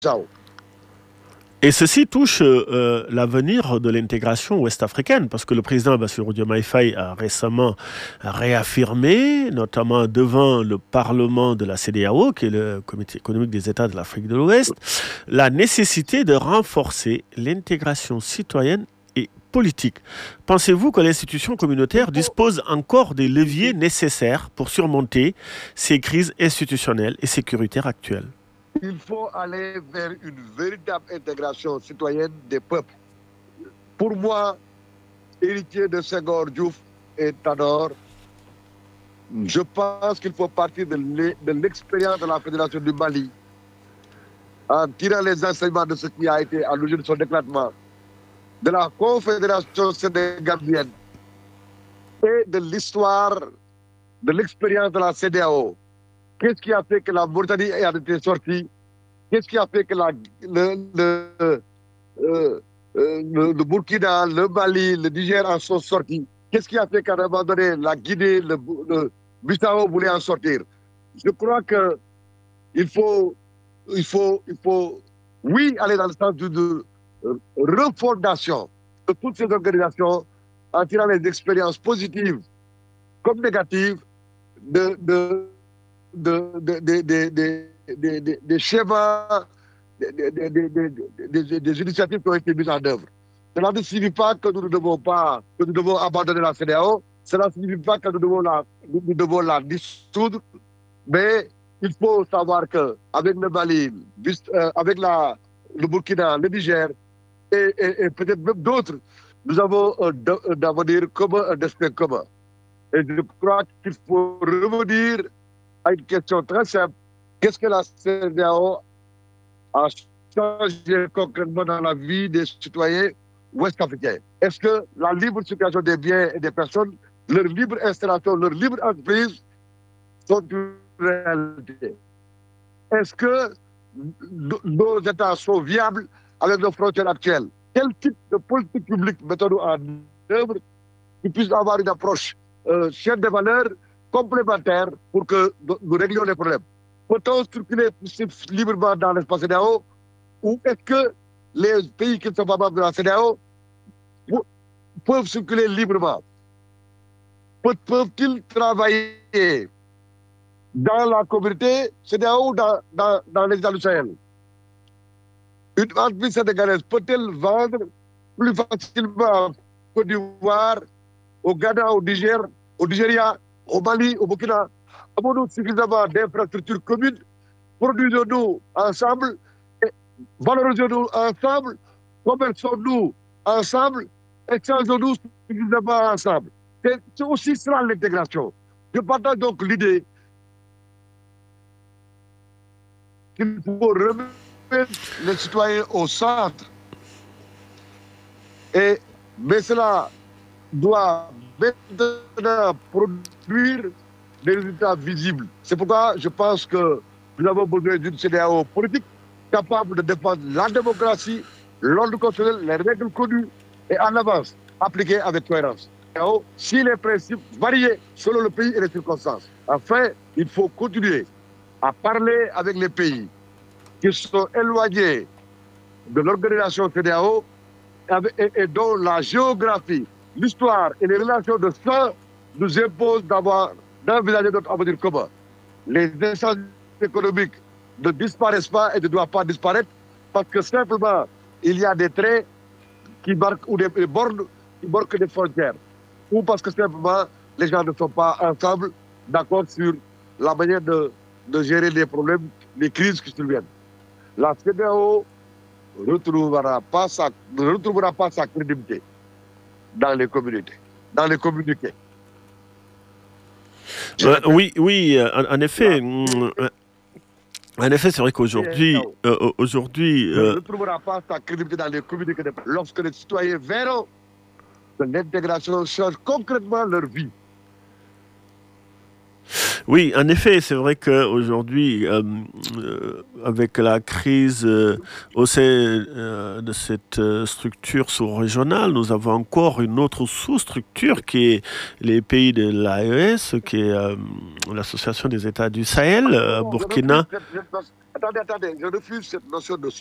Et ceci touche l'avenir de l'intégration ouest-africaine, parce que le président Bassirou Diomaye Faye a récemment réaffirmé, notamment devant le Parlement de la CEDEAO, qui est le Comité économique des États de l'Afrique de l'Ouest, la nécessité de renforcer l'intégration citoyenne et politique. Pensez-vous que l'institution communautaire dispose encore des leviers nécessaires pour surmonter ces crises institutionnelles et sécuritaires actuelles? Il faut aller vers une véritable intégration citoyenne des peuples. Pour moi, héritier de Senghor, Diouf et Tanor, je pense qu'il faut partir de l'expérience de la Fédération du Mali, en tirant les enseignements de ce qui a été à l'origine de son éclatement, de la Confédération sénégalienne et de l'histoire de l'expérience de la CEDEAO. Qu'est-ce qui a fait que la Mauritanie a été sortie? Qu'est-ce qui a fait que le Burkina, le Mali, le Niger en sont sortis? Qu'est-ce qui a fait qu'à un moment donné, la Guinée, le Bissau voulaient en sortir? Je crois qu'il faut, oui, aller dans le sens de refondation de toutes ces organisations en tirant les expériences positives comme négatives des schémas, des initiatives qui ont été mises en œuvre. Cela ne signifie pas que nous ne devons pas, que nous devons abandonner la CEDEAO, cela ne signifie pas que nous devons la dissoudre, mais il faut savoir qu'avec le Mali, avec le Burkina, le Niger et peut-être même d'autres, nous avons un avenir commun, un destin commun. Et je crois qu'il faut revenir à une question très simple. Qu'est-ce que la CEDEAO a changé concrètement dans la vie des citoyens ouest-africains? Est-ce que la libre circulation des biens et des personnes, leur libre installation, leur libre entreprise sont une réalité? Est-ce que nos États sont viables avec nos frontières actuelles? Quel type de politique publique mettons-nous en œuvre qui puisse avoir une approche chaîne de valeur complémentaire pour que nous réglions les problèmes? Peut-on circuler librement dans l'espace CEDEAO ou est-ce que les pays qui ne sont pas membres de la CEDEAO peuvent circuler librement? Peuvent-ils travailler dans la communauté CEDEAO ou dans les États du Sahel? Une entreprise sénégalaise peut-elle vendre plus facilement en Côte d'Ivoire, au Ghana, au Niger, au Nigeria, au Mali, au Burkina? Avons-nous suffisamment d'infrastructures communes? Produisons-nous ensemble? Valorisons-nous ensemble? Commerçons-nous ensemble? Échangeons-nous suffisamment ensemble? C'est aussi cela l'intégration. Je partage donc l'idée qu'il faut remettre les citoyens au centre. Mais cela doit maintenant produire des résultats visibles. C'est pourquoi je pense que nous avons besoin d'une CEDEAO politique capable de défendre la démocratie, l'ordre constitutionnel, les règles connues et en avance, appliquées avec cohérence. Si les principes varient selon le pays et les circonstances. Enfin, il faut continuer à parler avec les pays qui sont éloignés de l'organisation CEDEAO et dont la géographie, l'histoire et les relations de sang nous imposent d'envisager notre avenir commun. Les échanges économiques ne disparaissent pas et ne doivent pas disparaître parce que simplement il y a des traits qui marquent ou des bornes qui marquent des frontières ou parce que simplement les gens ne sont pas ensemble d'accord sur la manière de gérer les problèmes, les crises qui surviennent. La CEDEAO ne retrouvera pas sa crédibilité dans les communautés, dans les communiqués. Oui, en effet. En effet, c'est vrai qu'aujourd'hui, ne retrouvera pas sa crédibilité dans les communautés lorsque les citoyens verront que l'intégration change concrètement leur vie. Oui, en effet, c'est vrai qu'aujourd'hui, avec la crise au sein de cette structure sous-régionale, nous avons encore une autre sous-structure qui est les pays de l'AES, qui est l'Association des États du Sahel, Burkina. attendez, je refuse cette notion de